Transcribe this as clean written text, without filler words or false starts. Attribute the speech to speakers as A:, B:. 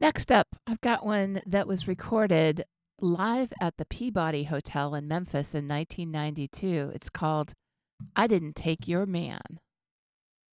A: Next up, I've got one that was recorded live at the Peabody Hotel in Memphis in 1992. It's called I Didn't Take Your Man.